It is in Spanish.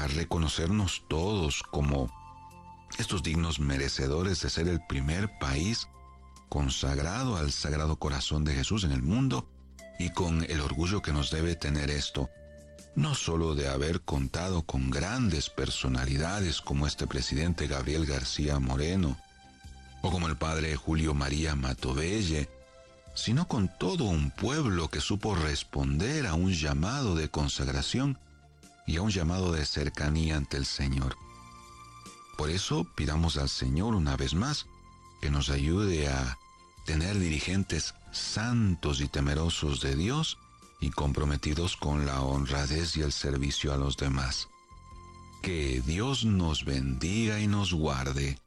a reconocernos todos como estos dignos merecedores de ser el primer país consagrado al Sagrado Corazón de Jesús en el mundo, y con el orgullo que nos debe tener esto, no solo de haber contado con grandes personalidades como este presidente Gabriel García Moreno, o como el padre Julio María Matovelle, sino con todo un pueblo que supo responder a un llamado de consagración y a un llamado de cercanía ante el Señor. Por eso pidamos al Señor una vez más que nos ayude a tener dirigentes santos y temerosos de Dios y comprometidos con la honradez y el servicio a los demás. Que Dios nos bendiga y nos guarde.